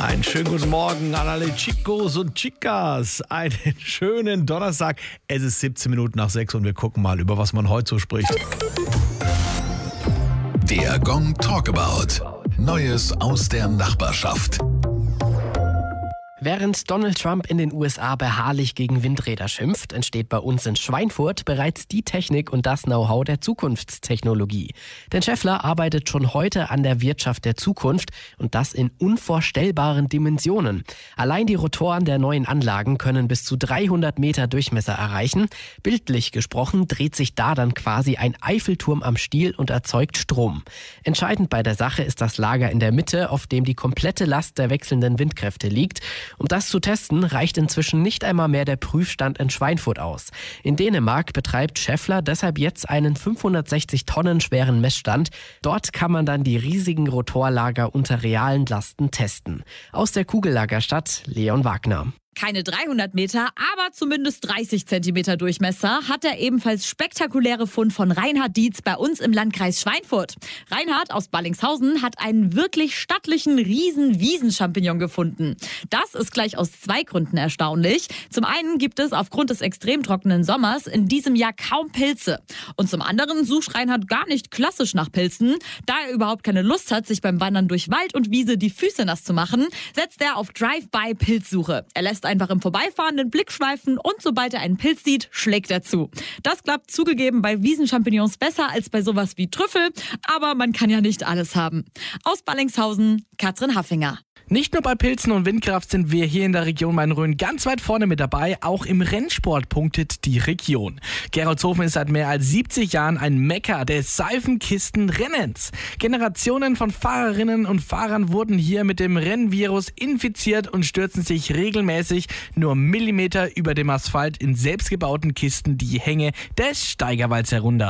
Einen schönen guten Morgen an alle Chicos und Chicas. Einen schönen Donnerstag. Es ist 17 Minuten nach 6 und wir gucken mal, über was man heute so spricht. Der Gong Talkabout. Neues aus der Nachbarschaft. Während Donald Trump in den USA beharrlich gegen Windräder schimpft, entsteht bei uns in Schweinfurt bereits die Technik und das Know-how der Zukunftstechnologie. Denn Schaeffler arbeitet schon heute an der Wirtschaft der Zukunft und das in unvorstellbaren Dimensionen. Allein die Rotoren der neuen Anlagen können bis zu 300 Meter Durchmesser erreichen. Bildlich gesprochen dreht sich da dann quasi ein Eiffelturm am Stiel und erzeugt Strom. Entscheidend bei der Sache ist das Lager in der Mitte, auf dem die komplette Last der wechselnden Windkräfte liegt. Um das zu testen, reicht inzwischen nicht einmal mehr der Prüfstand in Schweinfurt aus. In Dänemark betreibt Schaeffler deshalb jetzt einen 560 Tonnen schweren Messstand. Dort kann man dann die riesigen Rotorlager unter realen Lasten testen. Aus der Kugellagerstadt Leon Wagner. Keine 300 Meter, aber zumindest 30 Zentimeter Durchmesser hat der ebenfalls spektakuläre Fund von Reinhard Dietz bei uns im Landkreis Schweinfurt. Reinhard aus Ballingshausen hat einen wirklich stattlichen Riesen-Wiesenchampignon gefunden. Das ist gleich aus 2 Gründen erstaunlich. Zum einen gibt es aufgrund des extrem trockenen Sommers in diesem Jahr kaum Pilze. Und zum anderen sucht Reinhard gar nicht klassisch nach Pilzen. Da er überhaupt keine Lust hat, sich beim Wandern durch Wald und Wiese die Füße nass zu machen, setzt er auf Drive-by-Pilzsuche. Er lässt einfach im Vorbeifahren den Blick schweifen und sobald er einen Pilz sieht, schlägt er zu. Das klappt zugegeben bei Wiesenchampignons besser als bei sowas wie Trüffel, aber man kann ja nicht alles haben. Aus Ballingshausen, Katrin Haffinger. Nicht nur bei Pilzen und Windkraft sind wir hier in der Region Main-Rhön ganz weit vorne mit dabei. Auch im Rennsport punktet die Region. Gerolzhofen ist seit mehr als 70 Jahren ein Mekka des Seifenkistenrennens. Generationen von Fahrerinnen und Fahrern wurden hier mit dem Rennvirus infiziert und stürzen sich regelmäßig nur Millimeter über dem Asphalt in selbstgebauten Kisten die Hänge des Steigerwalds herunter.